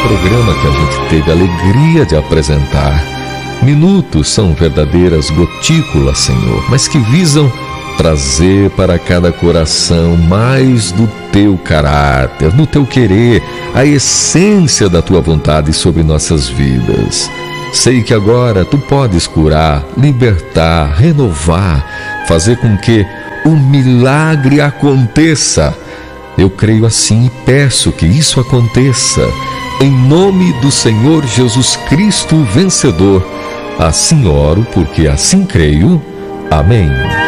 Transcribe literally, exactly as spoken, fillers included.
programa que a gente teve a alegria de apresentar. Minutos são verdadeiras gotículas, Senhor, mas que visam trazer para cada coração mais do teu caráter, do teu querer, a essência da tua vontade sobre nossas vidas. Sei que agora tu podes curar, libertar, renovar, fazer com que o milagre aconteça. Eu creio assim e peço que isso aconteça. Em nome do Senhor Jesus Cristo vencedor. Assim oro, porque assim creio. Amém.